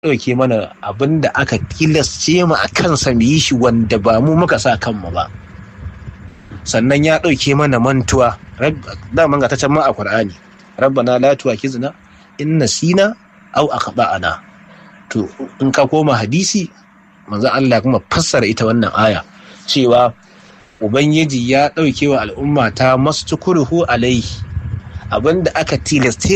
ɗauke mana abin da aka tilasce mu a kansa mu yi shi wanda ba mu muka sa kanmu ba. Sannan ya ɗauke mana mantuwa, daman ga ta can ma a Qur'ani, rabbana la tu'akhizna in nasina aw akhtana. To in ka koma hadisi, manzon Allah kuma fassara ita wannan aya cewa Ubangiji ya ɗauke wa al'umma ta mastukuruhu alaihi, abinda aka tilaste